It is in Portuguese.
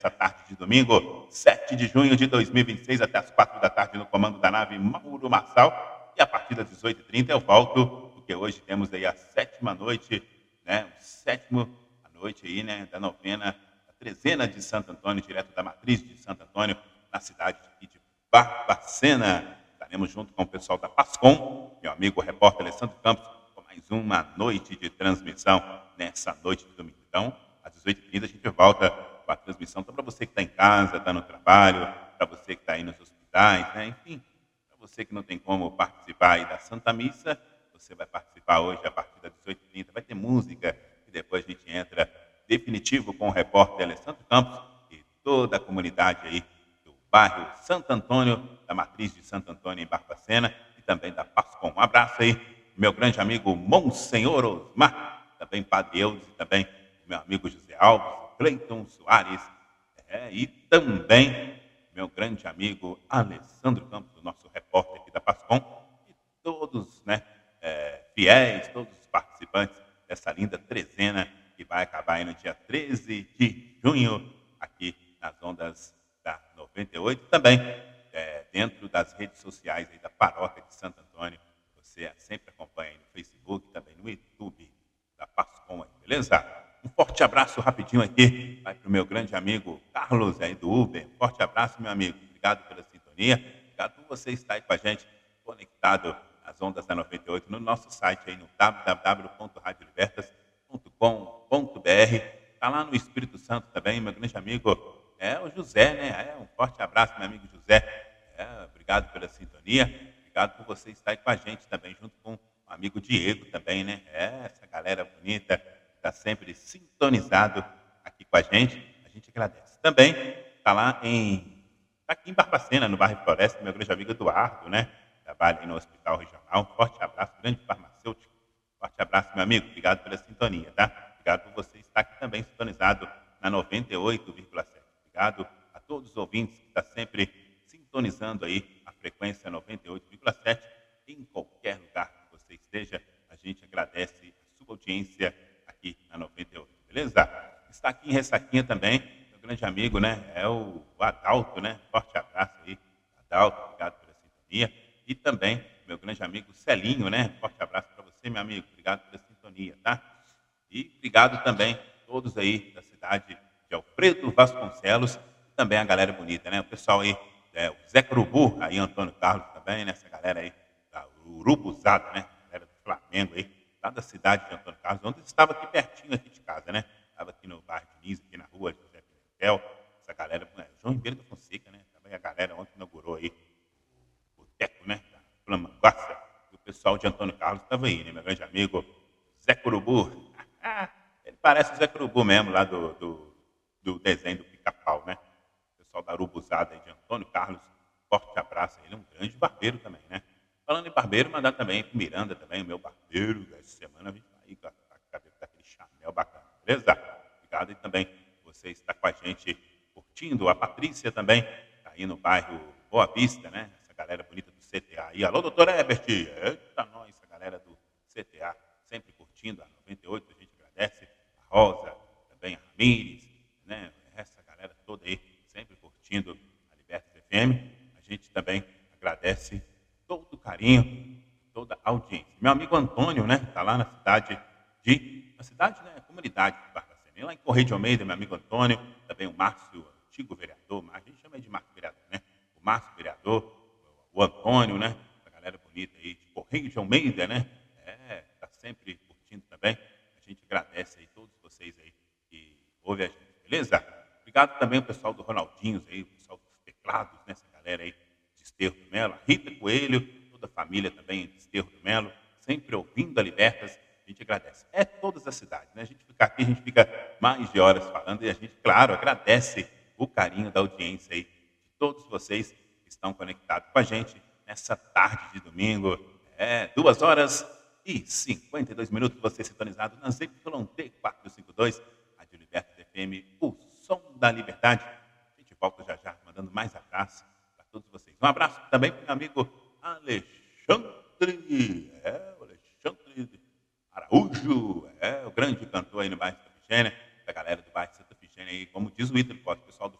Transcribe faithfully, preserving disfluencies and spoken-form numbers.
Essa tarde de domingo, sete de junho de dois mil e vinte e seis, até as quatro da tarde, no comando da nave Mauro Marçal. E a partir das dezoito e trinta eu volto, porque hoje temos aí a sétima noite, né? O sétimo a noite aí, né? Da novena, a trezena de Santo Antônio, direto da matriz de Santo Antônio, na cidade de de Barbacena. Estaremos junto com o pessoal da Pascom, meu amigo repórter Alessandro Campos, com mais uma noite de transmissão nessa noite de domingo. Então, às dezoito e trinta a gente volta com a transmissão. Então, para você que está em casa, está no trabalho, para você que está aí nos hospitais, né? Enfim, para você que não tem como participar aí da Santa Missa, você vai participar hoje a partir das dezoito e trinta. Vai ter música e depois a gente entra definitivo com o repórter Alessandro Campos e toda a comunidade aí do bairro Santo Antônio, da matriz de Santo Antônio em Barbacena e também da Pascom. Um abraço aí, meu grande amigo Monsenhor Osmar, também Padre Eudes e também meu amigo José Alves, Cleiton Soares, é, e também meu grande amigo Alessandro Campos, o nosso repórter aqui da Pascom, e todos, né, é, fiéis, todos os participantes dessa linda trezena que vai acabar aí no dia treze de junho, aqui nas ondas da noventa e oito, também é, dentro das redes sociais aí da paróquia de Santo Antônio. Você sempre acompanha aí no Facebook, também no YouTube da Pascom, aí, beleza? Um forte abraço rapidinho aqui, vai para o meu grande amigo Carlos aí do Uber. Forte abraço, meu amigo. Obrigado pela sintonia. Obrigado por você estar aí com a gente, conectado às ondas da noventa e oito, no nosso site aí no w w w ponto radio libertas ponto com ponto b r. Está lá no Espírito Santo também, meu grande amigo, é o José, né? É, um forte abraço, meu amigo José. É, obrigado pela sintonia. Obrigado por você estar aí com a gente também, junto com o amigo Diego também, né? É, essa galera bonita está sempre sintonizado aqui com a gente, a gente agradece. Também está lá em, tá aqui em Barbacena, no bairro Floresta, meu grande amigo Eduardo, né? Trabalha aí no Hospital Regional. Um forte abraço, grande farmacêutico. Forte abraço, meu amigo. Obrigado pela sintonia, tá? Obrigado por você estar aqui também sintonizado na noventa e oito vírgula sete. Obrigado a todos os ouvintes que estão sempre sintonizando aí a frequência noventa e oito vírgula sete. Em qualquer lugar que você esteja, a gente agradece a sua audiência aqui na noventa e oito, beleza? Está aqui em Ressaquinha também, meu grande amigo, né? É o, o Adalto, né? Forte abraço aí, Adalto, obrigado pela sintonia. E também meu grande amigo Celinho, né? Forte abraço para você, meu amigo, obrigado pela sintonia, tá? E obrigado também a todos aí da cidade de Alfredo Vasconcelos, e também a galera bonita, né? O pessoal aí, é, o Zé Curubu, aí Antônio Carlos também, né? Essa galera aí, da Urubuzada, né? A galera do Flamengo aí, lá da cidade de Antônio Carlos, onde estava aqui pertinho aqui de casa, né? Estava aqui no bairro de Nisa, aqui na rua José Pimentel, essa galera, né? João Ribeiro da Fonseca, né? Também a galera ontem inaugurou aí o boteco, né? Da Flamanguaça, e o pessoal de Antônio Carlos estava aí, né? Meu grande amigo Zé Curubu. Ele parece o Zé Curubu mesmo, lá do, do, do desenho do Pica-Pau, né? O pessoal da Urubuzada aí de Antônio Carlos, forte abraço. Ele é um grande barbeiro também, né? Falando em barbeiro, mandar também para Miranda também, o meu barbeiro. Essa semana a gente vai aí com a, com a cabelo daquele chanel bacana, beleza? Obrigado. E também você está com a gente curtindo. A Patrícia também está aí no bairro Boa Vista, né? Essa galera bonita do C T A. E alô, doutora Ebert. Eita, nós, essa galera do C T A, sempre curtindo a noventa e oito, a gente agradece. A Rosa, também a Ramires, né? Essa galera toda aí, sempre curtindo a Libertas F M. A gente também agradece todo o carinho, toda a audiência. Meu amigo Antônio, né, está lá na cidade de, na cidade, né, comunidade de Barbacena. E lá em Correio de Almeida, meu amigo Antônio, também o Márcio, antigo vereador, a gente chama ele de Márcio vereador, né? O Márcio vereador, o Antônio, né, a galera bonita aí de Correio de Almeida, né? É, está sempre curtindo também. A gente agradece aí todos vocês aí que ouvem a gente, beleza? Obrigado também ao pessoal do Ronaldinhos aí, o pessoal dos teclados, né, essa galera aí de Desterro do Melo, a Rita Coelho, toda a família também de Desterro do Melo, sempre ouvindo a Libertas, a gente agradece. É todas as cidades, né? A gente fica aqui, a gente fica mais de horas falando e a gente, claro, agradece o carinho da audiência aí de todos vocês que estão conectados com a gente nessa tarde de domingo. É, duas horas e cinquenta e dois minutos, você sintonizado na Z Y T quatrocentos e cinquenta e dois, Rádio Libertas F M, o som da liberdade. A gente volta já já, mandando mais abraço para todos vocês. Um abraço também para o meu amigo Alexandre, é, o Alexandre Araújo, é, o grande cantor aí no bairro Santa Efigênia, da galera do bairro Santa Efigênia. oxigênio aí, como diz o Ítalo Costa, o pessoal do